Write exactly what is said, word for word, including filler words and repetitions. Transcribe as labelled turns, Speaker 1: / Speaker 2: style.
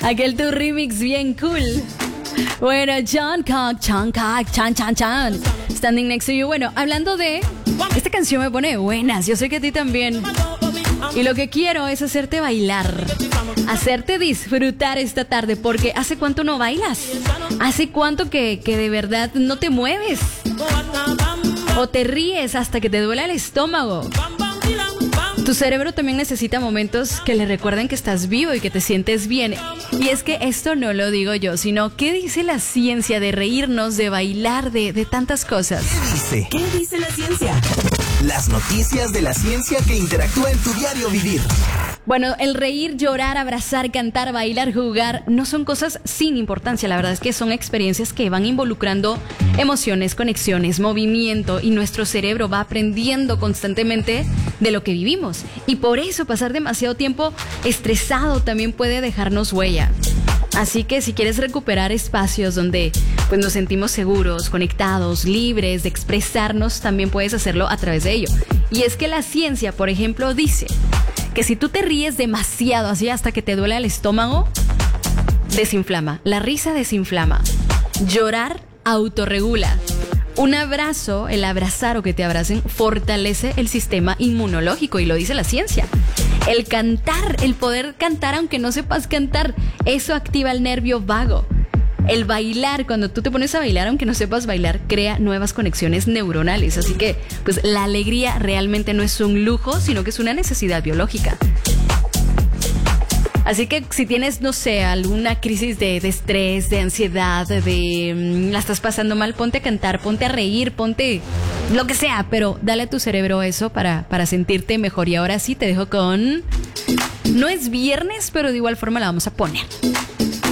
Speaker 1: Aquel tu remix bien cool. Bueno, John Cock, John Cock, Chan, Chan, Chan. Standing Next to You. Bueno, hablando de... Esta canción me pone buenas. Yo sé que a ti también. Y lo que quiero es hacerte bailar. Hacerte disfrutar esta tarde. Porque ¿hace cuánto no bailas? ¿Hace cuánto que, que de verdad no te mueves? O te ríes hasta que te duele el estómago. Tu cerebro también necesita momentos que le recuerden que estás vivo y que te sientes bien. Y es que esto no lo digo yo, sino ¿qué dice la ciencia de reírnos, de bailar, de, de tantas cosas?
Speaker 2: ¿Qué dice? ¿Qué dice la ciencia? Las noticias de la ciencia que interactúa en tu diario vivir.
Speaker 1: Bueno, el reír, llorar, abrazar, cantar, bailar, jugar, no son cosas sin importancia. La verdad es que son experiencias que van involucrando emociones, conexiones, movimiento, y nuestro cerebro va aprendiendo constantemente de lo que vivimos. Y por eso pasar demasiado tiempo estresado también puede dejarnos huella. Así que si quieres recuperar espacios donde pues, nos sentimos seguros, conectados, libres de expresarnos, también puedes hacerlo a través de ello. Y es que la ciencia, por ejemplo, dice que si tú te ríes demasiado, así hasta que te duele el estómago, desinflama. La risa desinflama. Llorar autorregula. Un abrazo, el abrazar o que te abracen, fortalece el sistema inmunológico, y lo dice la ciencia. El cantar, el poder cantar aunque no sepas cantar, eso activa el nervio vago. El bailar, cuando tú te pones a bailar aunque no sepas bailar, crea nuevas conexiones neuronales. Así que, pues, la alegría realmente no es un lujo, sino que es una necesidad biológica. Así que si tienes, no sé, alguna crisis de, de estrés, de ansiedad, de mmm, la estás pasando mal, ponte a cantar, ponte a reír, ponte lo que sea, pero dale a tu cerebro eso para, para sentirte mejor. Y ahora sí te dejo con... No es viernes, pero de igual forma la vamos a poner.